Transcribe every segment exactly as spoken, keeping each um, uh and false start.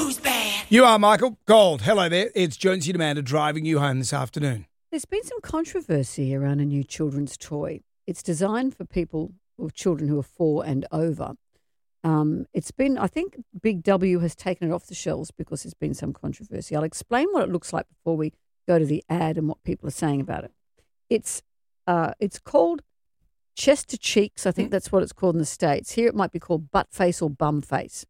Who's bad? You are Michael Gold. Hello there. It's Jonesy and Amanda driving you home this afternoon. There's been some controversy around a new children's toy. It's designed for people or children who are four and over. Um, it's been, I think Big W has taken it off the shelves because there's been some controversy. I'll explain what it looks like before we go to the ad and what people are saying about it. It's uh, it's called Chester Cheeks. I think that's what it's called in the States. Here it might be called Butt Face or Bum Face.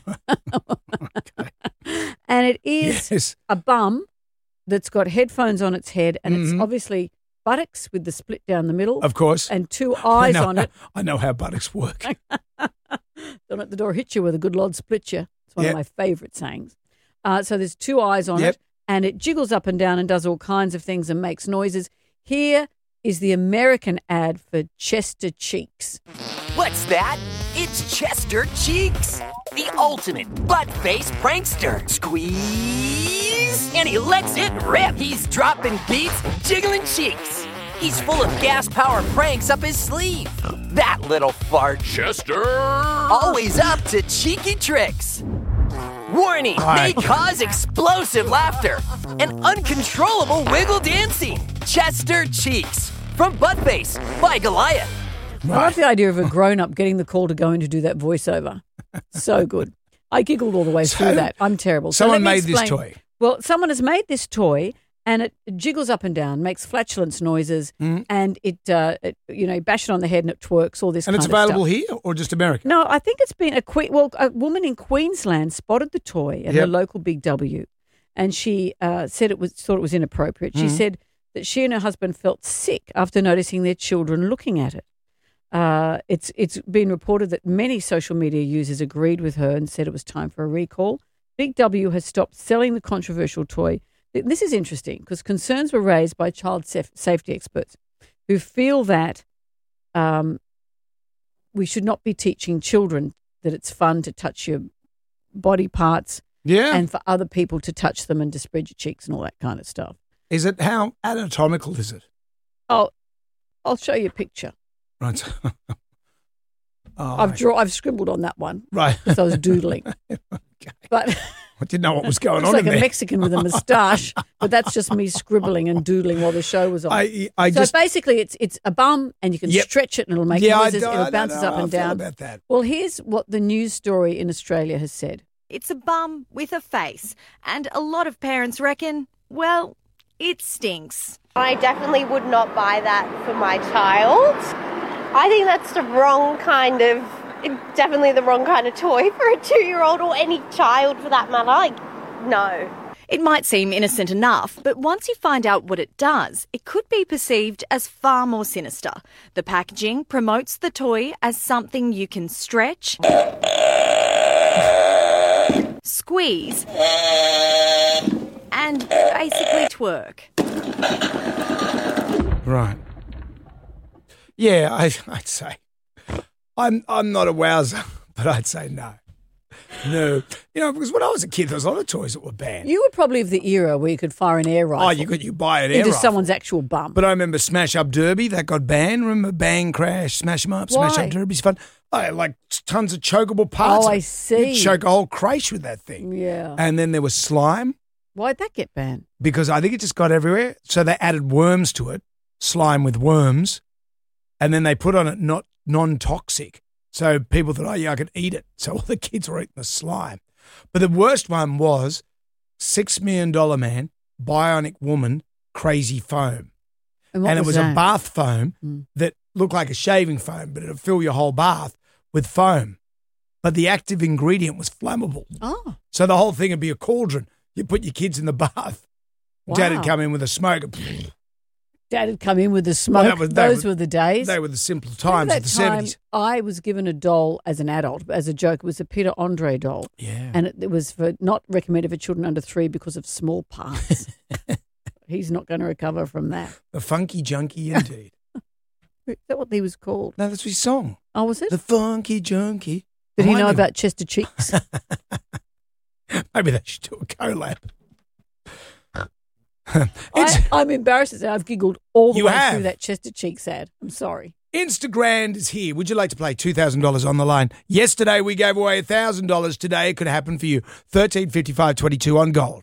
Okay. And it is Yes. a bum that's got headphones on its head, and Mhm. it's obviously buttocks with the split down the middle. Of course. And two I eyes know on how- it. I know how buttocks work. Don't let the door hit you where the good Lord split you. It's one Yep. of my favourite sayings. Uh, so there's two eyes on Yep. it, and it jiggles up and down and does all kinds of things and makes noises. Here is the American ad for Chester Cheeks. What's that? It's Chester Cheeks, the ultimate butt-face prankster. Squeeze, and he lets it rip. He's dropping beats, jiggling cheeks. He's full of gas-powered pranks up his sleeve. That little fart. Chester! Always up to cheeky tricks. Warning, Right. they cause explosive laughter and uncontrollable wiggle dancing. Chester Cheeks from Buttface by Goliath. I love the idea of a grown-up getting the call to go in to do that voiceover. So good. I giggled all the way through So, that. I'm terrible. So someone let me made this explain. toy. Well, someone has made this toy, and it jiggles up and down, makes flatulence noises, Mm. and it, uh, it, you know, you bash it on the head and it twerks, all this And kind it's of available stuff. here or just America? No, I think it's been a que- well, a woman in Queensland spotted the toy at Yep. her local Big W, and she uh, said it was thought it was inappropriate. She Mhm. said that she and her husband felt sick after noticing their children looking at it. Uh, it's it's been reported that many social media users agreed with her and said it was time for a recall. Big W has stopped selling the controversial toy. This is interesting because concerns were raised by child saf- safety experts who feel that um, we should not be teaching children that it's fun to touch your body parts Yeah. and for other people to touch them and to spread your cheeks and all that kind of stuff. Is it, how anatomical is it? Oh, I'll show you a picture. Right. Oh, I've draw, I've scribbled on that one right. because I was doodling. Okay. But I didn't know what was going looks on like in a there. Mexican with a moustache, but that's just me scribbling and doodling while the show was on. I, I so just, basically, it's it's a bum, and you can Yep. stretch it, and it'll make yeah, noises. I, It'll I, bounces I, up I and feel down. about that. Well, here's what the news story in Australia has said. It's a bum with a face, and a lot of parents reckon, well, it stinks. I definitely would not buy that for my child. I think that's the wrong kind of, definitely the wrong kind of toy for a two-year-old or any child for that matter. Like, no. It might seem innocent enough, but once you find out what it does, it could be perceived as far more sinister. The packaging promotes the toy as something you can stretch, squeeze, and basically twerk. Right. Yeah, I, I'd say. I'm I'm not a wowser, but I'd say no. No. You know, because when I was a kid, there was a lot of toys that were banned. You were probably of the era where you could fire an air rifle Oh, you could you buy an air into rifle. someone's actual bum. But I remember Smash Up Derby, that got banned. Remember Bang Crash, Smash 'em Up, Smash Why? Up Derby's fun. I had like tons of chokeable parts. Oh, I You'd see. choke a whole creche with that thing. Yeah. And then there was slime, Why'd that get banned? because I think it just got everywhere. So they added worms to it, slime with worms, and then they put on it not non-toxic. So people thought, oh yeah, I could eat it. So all the kids were eating the slime. But the worst one was Six Million Dollar Man, Bionic Woman, Crazy Foam. And, what and it was that? a bath foam Mm. that looked like a shaving foam, but it'd fill your whole bath with foam. But the active ingredient was flammable. Oh, So the whole thing would be a cauldron. You put your kids in the bath. Dad Wow. would come in with a smoke. and Dad had come in with the smoke. that was- that Those was- were the days. They were the simpler Remember times that of the time seventies. I was given a doll as an adult, as a joke. It was a Peter Andre doll. Yeah. And it, it was for not recommended for children under three because of small parts. He's not going to recover from that. The Funky Junkie, indeed. Is that what he was called? No, that's his song. Oh, was it? The Funky Junkie. Did he Might know be- about Chester Cheeks? Maybe they should do a collab. It's, I, I'm embarrassed to say I've giggled all the You way have. through that Chester Cheeks ad. I'm sorry. Instagram is here. Would you like to play two thousand dollars on the line? Yesterday we gave away one thousand dollars. Today it could happen for you. thirteen fifty-five twenty-two on Gold.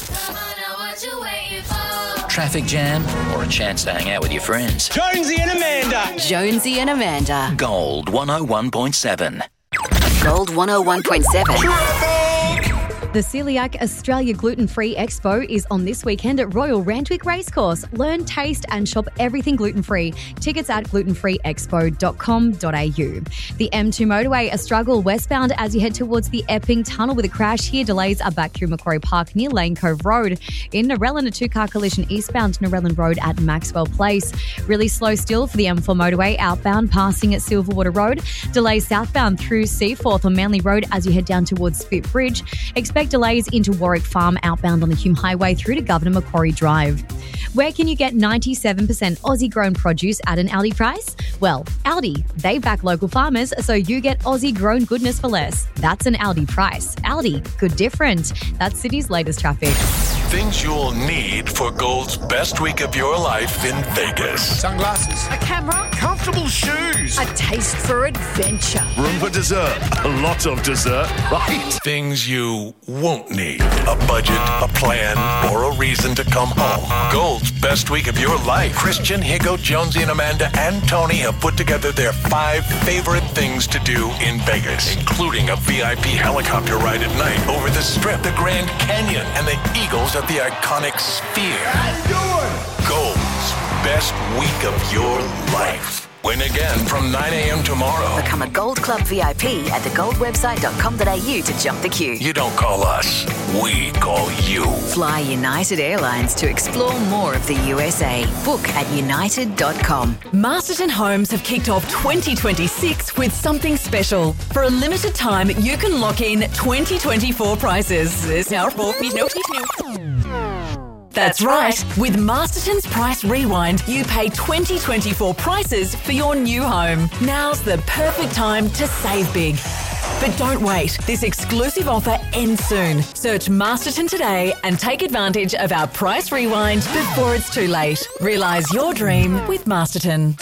Traffic jam or a chance to hang out with your friends? Jonesy and Amanda. Jonesy and Amanda. Gold one oh one point seven. Gold one oh one point seven. The Celiac Australia Gluten Free Expo is on this weekend at Royal Randwick Racecourse. Learn, taste and shop everything gluten-free. Tickets at gluten free expo dot com dot a u. The M two motorway, a struggle westbound as you head towards the Epping Tunnel with a crash here. Delays are back through Macquarie Park near Lane Cove Road. In Narellan, a two-car collision eastbound Narellan Road at Maxwell Place. Really slow still for the M four motorway outbound passing at Silverwater Road. Delays southbound through Seaforth on Manly Road as you head down towards Spit Bridge. Expect delays into Warwick Farm outbound on the Hume Highway through to Governor Macquarie Drive. Where can you get ninety-seven percent Aussie-grown produce at an Aldi price? Well, Aldi. They back local farmers, so you get Aussie-grown goodness for less. That's an Aldi price. Aldi, good different. That's Sydney's latest traffic. Things you'll need for Gold's best week of your life in Vegas. Sunglasses. A camera, Comfortable shoes. a taste for adventure. Room for dessert. A lot of dessert, right? Things you won't need. A budget, a plan, or a reason to come home. Gold's best week of your life. Christian, Higo, Jonesy, and Amanda and Tony have put together their five favorite things to do in Vegas, including a V I P helicopter ride at night over the Strip, the Grand Canyon, and the Eagles at the iconic Sphere. Gold's best week of your life. Win again from nine a.m. tomorrow. Become a Gold Club V I P at the gold website dot com dot a u to jump the queue. You don't call us, we call you. Fly United Airlines to explore more of the U S A. Book at united dot com. Masterton Homes have kicked off twenty twenty-six with something special. For a limited time, you can lock in twenty twenty-four prices. That's right. With Masterton's Price Rewind, you pay twenty twenty-four prices for your new home. Now's the perfect time to save big. But don't wait. This exclusive offer ends soon. Search Masterton today and take advantage of our Price Rewind before it's too late. Realise your dream with Masterton.